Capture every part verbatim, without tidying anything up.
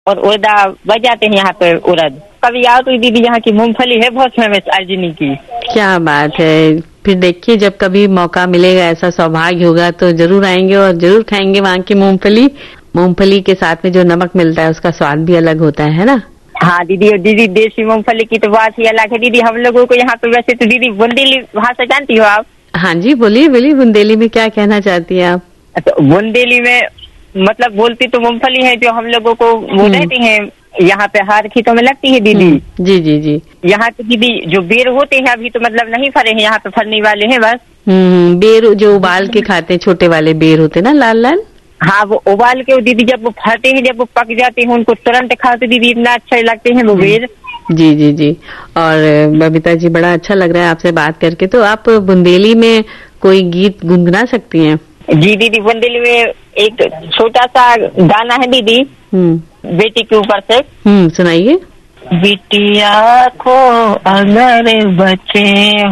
और उड़दा बजाते हैं यहाँ पे उड़द। कभी आओ तो दीदी यहाँ की मूंगफली है बहुत फेमस अर्जुनी की। क्या बात है। फिर देखिए जब कभी मौका मिलेगा, ऐसा सौभाग्य होगा तो जरूर आएंगे और जरूर खाएंगे वहाँ की मूंगफली। मूंगफली के साथ में जो नमक मिलता है उसका स्वाद भी अलग होता है ना। हाँ दीदी, और दीदी देसी मूंगफली की तो बात ही अलग है दीदी। हम लोगों को यहाँ पे वैसे तो दीदी बुंदेली भाषा जानती हो आप? हाँ जी बोलिए बोलिए, बुंदेली में क्या कहना चाहती हैं आप? तो बुंदेली में मतलब बोलती तो मूंगफली है जो हम लोगों को वो रहती है यहाँ पे हर खेतों में लगती है दीदी। जी जी जी। यहाँ पे दीदी जो बेर होते हैं अभी तो मतलब नहीं फरे हैं, यहाँ पे फरने वाले हैं बस। हम्म, बेर जो उबाल के खाते हैं, छोटे वाले बेर होते ना लाल लाल। हाँ वो उबाल के दीदी जब वो फरते हैं, जब वो पक जाते हैं उनको तुरंत खाते दीदी, इतना अच्छे लगते हैं वो बेर। जी जी जी। और बबीता जी बड़ा अच्छा लग रहा है आपसे बात करके। तो आप बुंदेली में कोई गीत गुनगुना सकती हैं? जी दीदी, बुंदेली में एक छोटा सा गाना है दीदी बेटी के ऊपर से। हम्म, सुनाइए। बिटिया को अगर बच्चे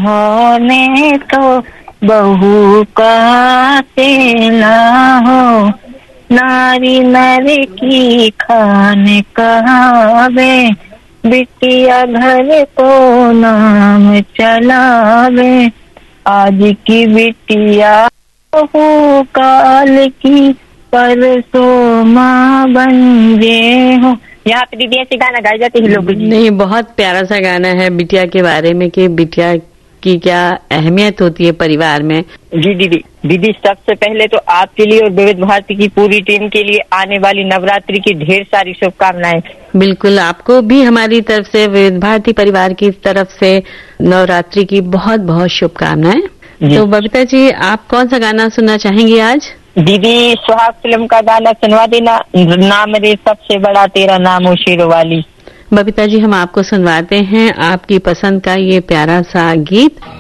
होने तो बहू का तेला हो, नारी नारी की खाने कहावे, बिटिया घर को नाम चलावे, आज की बिटिया बहू काल की परसों माँ बन जे हो। यहाँ पे दीदी ऐसे गाना गाए जाते हैं लोग। नहीं, बहुत प्यारा सा गाना है बिटिया के बारे में कि बिटिया की क्या अहमियत होती है परिवार में। जी दीदी। दीदी सबसे पहले तो आपके लिए और विविध भारती की पूरी टीम के लिए आने वाली नवरात्रि की ढेर सारी शुभकामनाएं। बिल्कुल, आपको भी हमारी तरफ से, विविध भारती परिवार की तरफ से नवरात्रि की बहुत बहुत शुभकामनाएं। तो बबीता जी आप कौन सा गाना सुनना चाहेंगी आज? दीदी सुहाग फिल्म का गाना सुनवा देना, नाम रे सबसे बड़ा तेरा नाम ओ शेरों वाली। बबीता जी हम आपको सुनवाते हैं आपकी पसंद का ये प्यारा सा गीत।